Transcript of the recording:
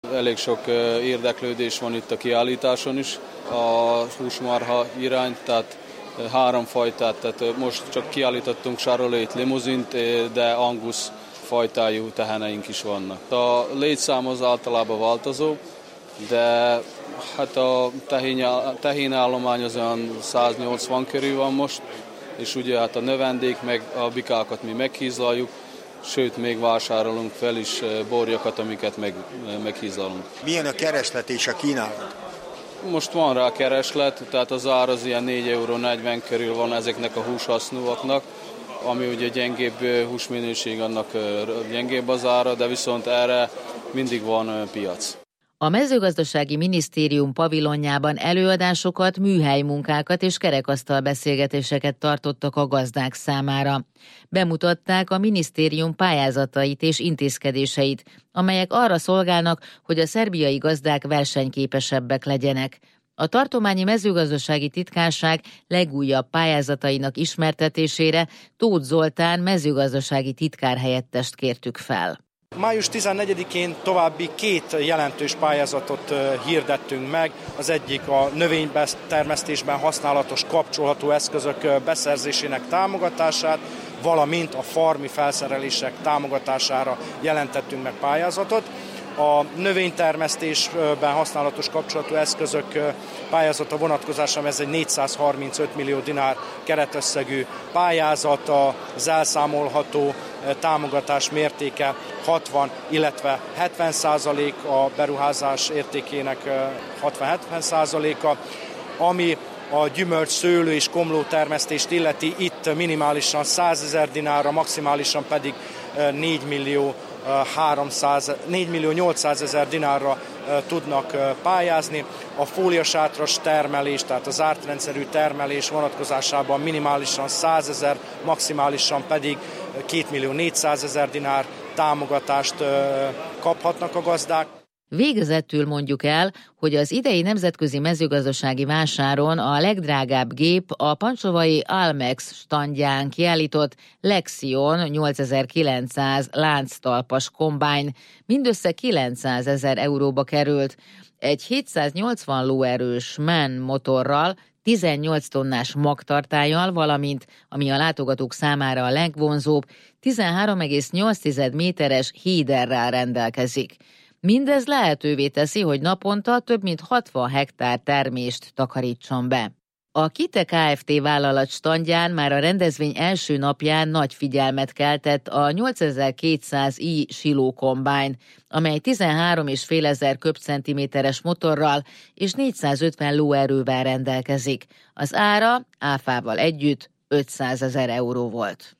Elég sok érdeklődés van itt a kiállításon is, a húsmarha irány, tehát 3 fajtát, tehát most csak kiállítottunk Charolais limuzint, de Angus fajtájú teheneink is vannak. A létszám az általában változó, de hát a tehényállomány az olyan 180 körül van most, és ugye hát a növendék, meg a bikákat mi meghízlaljuk, sőt, még vásárolunk fel is borjakat, amiket meghízlalunk. Milyen a kereslet és a kínálat? Most van rá kereslet, tehát az ár az ilyen 4,40 € körül van ezeknek a húshasznúaknak, ami ugye gyengébb húsminőség, annak gyengébb az ára, de viszont erre mindig van piac. A mezőgazdasági minisztérium pavilonjában előadásokat, műhelymunkákat és kerekasztal beszélgetéseket tartottak a gazdák számára. Bemutatták a minisztérium pályázatait és intézkedéseit, amelyek arra szolgálnak, hogy a szerbiai gazdák versenyképesebbek legyenek. A tartományi mezőgazdasági titkárság legújabb pályázatainak ismertetésére Tóth Zoltán mezőgazdasági titkárhelyettest kértük fel. Május 14-én további 2 jelentős pályázatot hirdettünk meg. Az egyik a növénytermesztésben használatos kapcsolható eszközök beszerzésének támogatását, valamint a farmi felszerelések támogatására jelentettünk meg pályázatot. A növénytermesztésben használatos kapcsolatú eszközök pályázata vonatkozásában ez egy 435 millió dinár keretösszegű pályázat, az elszámolható támogatás mértéke 60, illetve 70%, a beruházás értékének 60-70%-a, ami a gyümölcs, szőlő és komló termesztést illeti, itt minimálisan 100 000 dinárra, maximálisan pedig 4 millió 800 000 dinárra tudnak pályázni. A fóliasátras termelés, tehát az ártrendszerű termelés vonatkozásában minimálisan 100 000, maximálisan pedig 2 millió 400 000 dinár támogatást kaphatnak a gazdák. Végezetül mondjuk el, hogy az idei nemzetközi mezőgazdasági vásáron a legdrágább gép a pancsovai Almex standján kiállított Lexion 8900 lánctalpas kombány mindössze 900 000 euróba került. Egy 780 lóerős MAN motorral, 18 tonnás magtartállyal, valamint, ami a látogatók számára a legvonzóbb, 13,8 méteres héderrel rendelkezik. Mindez lehetővé teszi, hogy naponta több mint 60 hektár termést takarítson be. A Kite Kft. Vállalat standján már a rendezvény első napján nagy figyelmet keltett a 8200i Siló kombány, amely 13,5 köbcentiméteres motorral és 450 lóerővel rendelkezik. Az ára áfával együtt 500 000 euró volt.